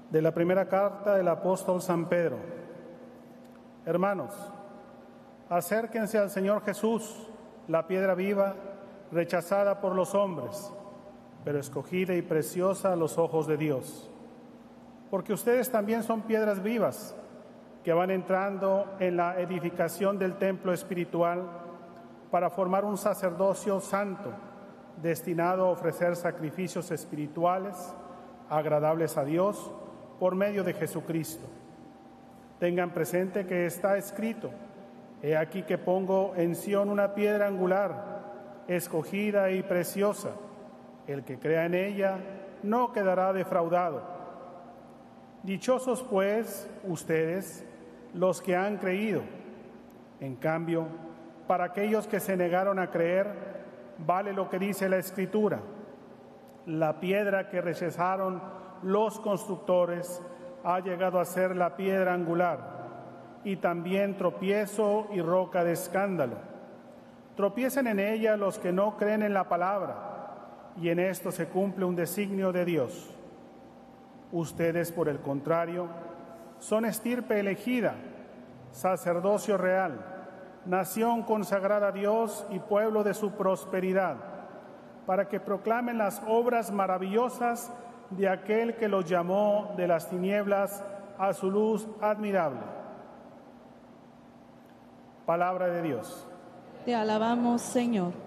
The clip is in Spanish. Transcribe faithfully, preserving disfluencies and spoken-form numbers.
De la primera carta del apóstol San Pedro. Hermanos, acérquense al Señor Jesús, la piedra viva, rechazada por los hombres, pero escogida y preciosa a los ojos de Dios. Porque ustedes también son piedras vivas, que van entrando en la edificación del templo espiritual para formar un sacerdocio santo, destinado a ofrecer sacrificios espirituales agradables a Dios por medio de Jesucristo. Tengan presente que está escrito: he aquí que pongo en Sión una piedra angular, escogida y preciosa. El que crea en ella no quedará defraudado. Dichosos pues ustedes, los que han creído. En cambio, para aquellos que se negaron a creer, vale lo que dice la Escritura: la piedra que rechazaron los constructores ha llegado a ser la piedra angular, y también tropiezo y roca de escándalo. Tropiezan en ella los que no creen en la palabra, y en esto se cumple un designio de Dios. Ustedes, por el contrario, son estirpe elegida, sacerdocio real, nación consagrada a Dios y pueblo de su prosperidad, para que proclamen las obras maravillosas de aquel que los llamó de las tinieblas a su luz admirable. Palabra de Dios. Te alabamos, Señor.